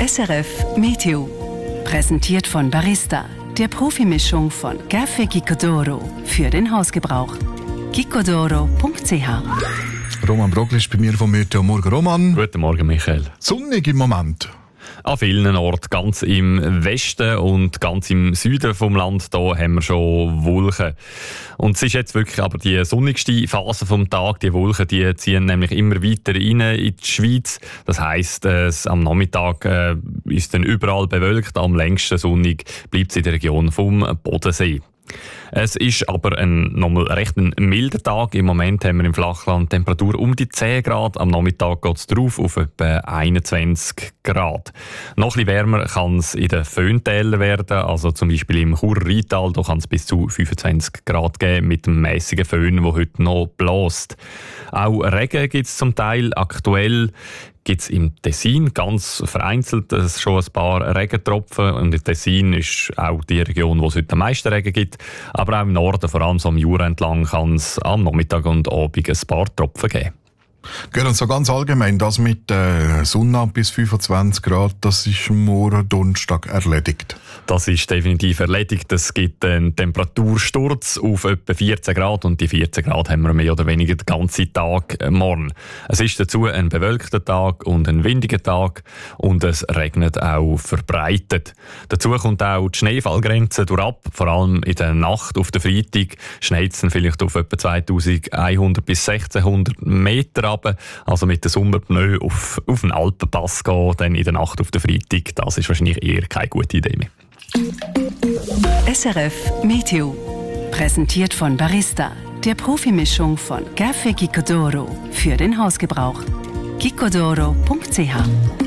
SRF Meteo. Präsentiert von Barista, der Profimischung von Café Gicodoro für den Hausgebrauch. gicodoro.ch. Roman Brogli ist bei mir vom Meteo. Morgen, Roman. Guten Morgen, Michael. Sonnig im Moment. An vielen Orten, ganz im Westen und ganz im Süden vom Land, da haben wir schon Wolken. Und es ist jetzt wirklich aber die sonnigste Phase vom Tag. Die Wolken, die ziehen nämlich immer weiter rein in die Schweiz. Das heisst, am Nachmittag ist dann überall bewölkt. Am längsten sonnig bleibt es in der Region vom Bodensee. Es ist aber nochmal recht ein milder Tag. Im Moment haben wir im Flachland Temperatur um die 10 Grad. Am Nachmittag geht es drauf auf etwa 21 Grad. Noch ein bisschen wärmer kann es in den Föhntälern werden. Also zum Beispiel im Churer Rheintal, da kann es bis zu 25 Grad geben mit dem mässigen Föhn, der heute noch bläst. Auch Regen gibt es zum Teil. Aktuell gibt es im Tessin ganz vereinzelt schon ein paar Regentropfen. Und im Tessin ist auch die Region, wo es heute am meisten Regen gibt. Aber auch im Norden, vor allem so am Jura entlang, kann es am Nachmittag und Abend ein paar Tropfen geben. Und so ganz allgemein, das mit Sonne bis 25 Grad, das ist morgen Donnerstag erledigt. Das ist definitiv erledigt. Es gibt einen Temperatursturz auf etwa 14 Grad und die 14 Grad haben wir mehr oder weniger den ganzen Tag morgen. Es ist dazu ein bewölkter Tag und ein windiger Tag und es regnet auch verbreitet. Dazu kommt auch die Schneefallgrenze durchab, vor allem in der Nacht auf den Freitag schneit es vielleicht auf etwa 2100 bis 1600 Meter ab. Also mit den Sommerpneu auf den Alpenpass gehen, dann in der Nacht auf den Freitag, das ist wahrscheinlich eher keine gute Idee mehr. SRF Meteo. Präsentiert von Barista, der Profimischung von Café Gicodoro für den Hausgebrauch. gicodoro.ch